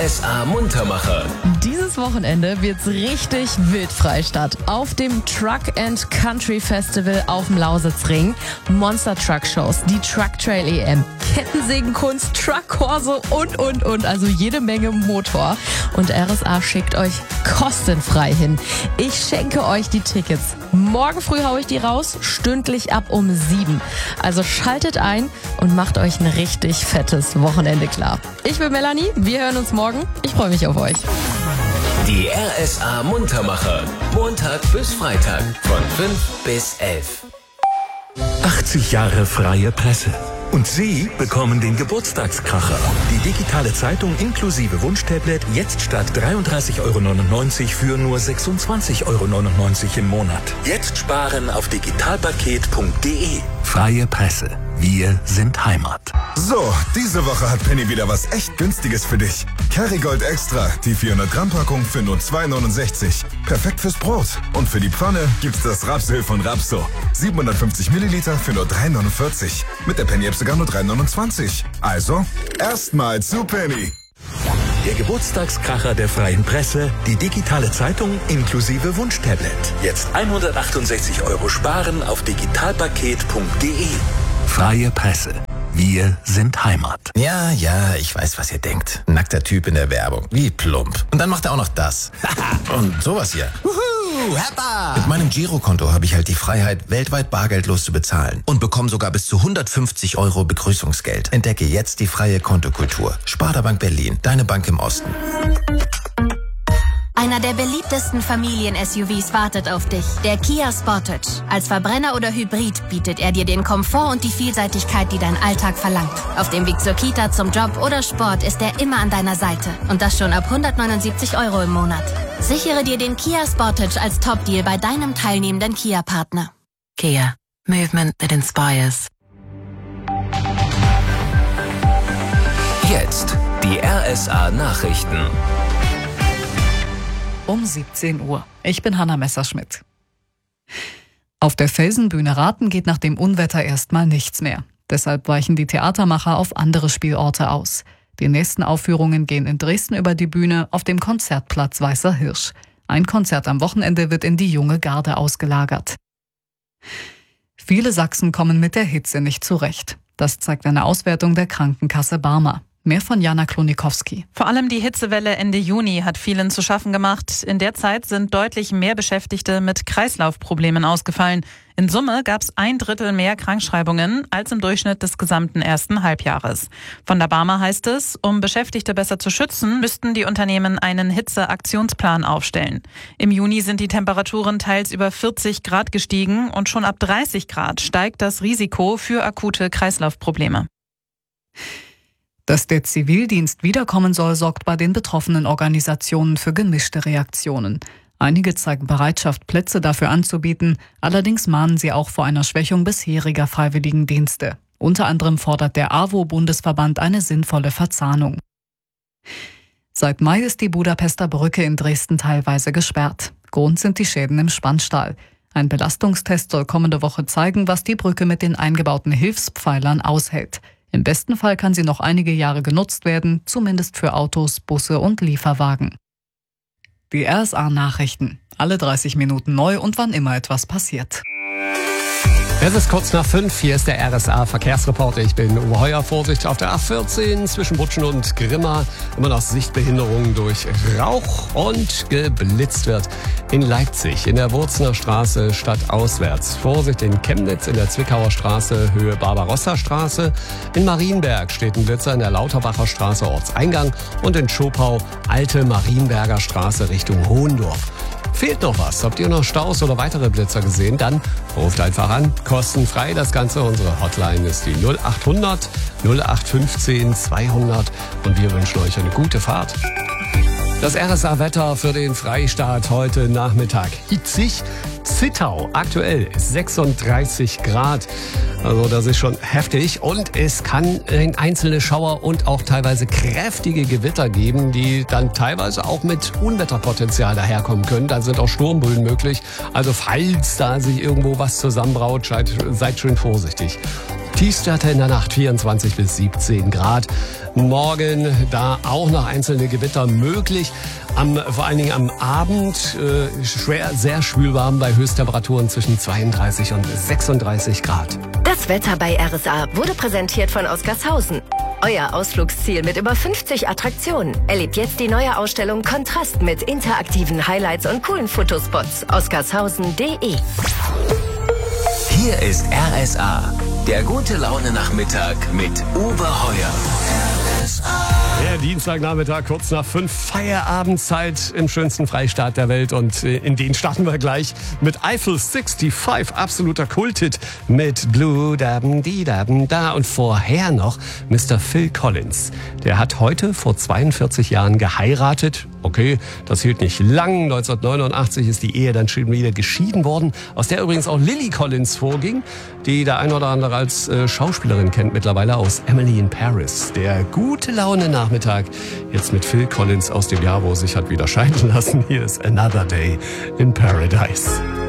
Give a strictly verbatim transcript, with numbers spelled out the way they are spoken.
S A Muntermacher. Dieses Wochenende wird's richtig wild, Freistadt. Auf dem Truck and Country Festival auf dem Lausitzring. Monster Truck Shows, die Truck Trail E M, Kettensägenkunst, Truck Corso und, und, und. Also jede Menge Motor. Und R S A schickt euch kostenfrei hin. Ich schenke euch die Tickets. Morgen früh hau ich die raus, stündlich ab um sieben. Also schaltet ein und macht euch ein richtig fettes Wochenende klar. Ich bin Melanie, wir hören uns morgen. Ich freue mich auf euch. Die R S A Muntermacher. Montag bis Freitag von fünf bis elf. achtzig Jahre freie Presse. Und Sie bekommen den Geburtstagskracher. Die digitale Zeitung inklusive Wunschtablet jetzt statt dreiunddreißig Euro neunundneunzig für nur sechsundzwanzig Euro neunundneunzig im Monat. Jetzt sparen auf digitalpaket punkt de. Freie Presse. Wir sind Heimat. So, diese Woche hat Penny wieder was echt Günstiges für dich. Kerrygold Extra, die vierhundert Gramm Packung für nur zwei neunundsechzig. Perfekt fürs Brot. Und für die Pfanne gibt's das Rapsöl von Rapso. siebenhundertfünfzig Milliliter für nur drei neunundvierzig. Mit der Penny-App sogar nur drei neunundzwanzig. Also, erstmal zu Penny. Der Geburtstagskracher der freien Presse, die digitale Zeitung inklusive Wunschtablet. Jetzt hundertachtundsechzig Euro sparen auf digitalpaket punkt de. Freie Presse. Wir sind Heimat. Ja, ja, ich weiß, was ihr denkt. Nackter Typ in der Werbung. Wie plump. Und dann macht er auch noch das. Und sowas hier. Wuhu, Heppa! Mit meinem Girokonto habe ich halt die Freiheit, weltweit bargeldlos zu bezahlen. Und bekomme sogar bis zu hundertfünfzig Euro Begrüßungsgeld. Entdecke jetzt die freie Kontokultur. Sparda Bank Berlin, deine Bank im Osten. Einer der beliebtesten Familien-S U Vs wartet auf dich. Der Kia Sportage. Als Verbrenner oder Hybrid bietet er dir den Komfort und die Vielseitigkeit, die dein Alltag verlangt. Auf dem Weg zur Kita, zum Job oder Sport ist er immer an deiner Seite. Und das schon ab hundertneunundsiebzig Euro im Monat. Sichere dir den Kia Sportage als Top-Deal bei deinem teilnehmenden Kia-Partner. Kia. Movement that inspires. Jetzt die R S A Nachrichten. Um siebzehn Uhr. Ich bin Hanna Messerschmidt. Auf der Felsenbühne Raten geht nach dem Unwetter erstmal nichts mehr. Deshalb weichen die Theatermacher auf andere Spielorte aus. Die nächsten Aufführungen gehen in Dresden über die Bühne auf dem Konzertplatz Weißer Hirsch. Ein Konzert am Wochenende wird in die Junge Garde ausgelagert. Viele Sachsen kommen mit der Hitze nicht zurecht. Das zeigt eine Auswertung der Krankenkasse Barmer. Mehr von Jana Klonikowski. Vor allem die Hitzewelle Ende Juni hat vielen zu schaffen gemacht. In der Zeit sind deutlich mehr Beschäftigte mit Kreislaufproblemen ausgefallen. In Summe gab es ein Drittel mehr Krankschreibungen als im Durchschnitt des gesamten ersten Halbjahres. Von der Barmer heißt es, um Beschäftigte besser zu schützen, müssten die Unternehmen einen Hitzeaktionsplan aufstellen. Im Juni sind die Temperaturen teils über vierzig Grad gestiegen und schon ab dreißig Grad steigt das Risiko für akute Kreislaufprobleme. Dass der Zivildienst wiederkommen soll, sorgt bei den betroffenen Organisationen für gemischte Reaktionen. Einige zeigen Bereitschaft, Plätze dafür anzubieten, allerdings mahnen sie auch vor einer Schwächung bisheriger Freiwilligendienste. Unter anderem fordert der A W O-Bundesverband eine sinnvolle Verzahnung. Seit Mai ist die Budapester Brücke in Dresden teilweise gesperrt. Grund sind die Schäden im Spannstahl. Ein Belastungstest soll kommende Woche zeigen, was die Brücke mit den eingebauten Hilfspfeilern aushält. Im besten Fall kann sie noch einige Jahre genutzt werden, zumindest für Autos, Busse und Lieferwagen. Die R S A-Nachrichten. Alle dreißig Minuten neu und wann immer etwas passiert. Es ist kurz nach fünf, hier ist der R S A-Verkehrsreporter. Ich bin Uwe Heuer. Vorsicht auf der A vierzehn zwischen Butschen und Grimma. Immer noch Sichtbehinderungen durch Rauch und geblitzt wird. In Leipzig, in der Wurzner Straße stadtauswärts. Vorsicht in Chemnitz, in der Zwickauer Straße, Höhe Barbarossa-Straße. In Marienberg steht ein Blitzer in der Lauterbacher Straße, Ortseingang. Und in Schopau, Alte Marienberger Straße Richtung Hohendorf. Fehlt noch was? Habt ihr noch Staus oder weitere Blitzer gesehen? Dann ruft einfach an. Kostenfrei das Ganze. Unsere Hotline ist die null acht hundert null acht fünfzehn zweihundert und wir wünschen euch eine gute Fahrt. Das R S A-Wetter für den Freistaat heute Nachmittag. Hitzig. Zittau aktuell ist sechsunddreißig Grad. Also das ist schon heftig und es kann einzelne Schauer und auch teilweise kräftige Gewitter geben, die dann teilweise auch mit Unwetterpotenzial daherkommen können. Da sind auch Sturmböen möglich. Also falls da sich irgendwo was zusammenbraut, seid, seid schön vorsichtig. Tiefstwerte in der Nacht vierundzwanzig bis siebzehn Grad. Morgen da auch noch einzelne Gewitter möglich. Am, vor allen Dingen am Abend äh, schwer, sehr schwül warm bei Höchsttemperaturen zwischen zweiunddreißig und sechsunddreißig Grad. Das Wetter bei R S A wurde präsentiert von Oscarshausen. Euer Ausflugsziel mit über fünfzig Attraktionen. Erlebt jetzt die neue Ausstellung Kontrast mit interaktiven Highlights und coolen Fotospots. Oscarshausen punkt de. Hier ist R S A, der gute Laune-Nachmittag mit Uwe Heuer. Der Dienstagnachmittag, kurz nach fünf, Feierabendzeit im schönsten Freistaat der Welt. Und in den starten wir gleich mit Eiffel fünfundsechzig, absoluter Kulthit mit Blue Dabben, die Dabben da. Und vorher noch Mister Phil Collins. Der hat heute vor zweiundvierzig Jahren geheiratet. Okay, das hielt nicht lang. neunzehnhundertneunundachtzig ist die Ehe dann schon wieder geschieden worden, aus der übrigens auch Lily Collins vorging, die der ein oder andere als äh, Schauspielerin kennt mittlerweile aus Emily in Paris. Der gute Laune-Nachmittag jetzt mit Phil Collins aus dem Jahr, wo er sich hat wieder scheiden lassen. Hier ist Another Day in Paradise.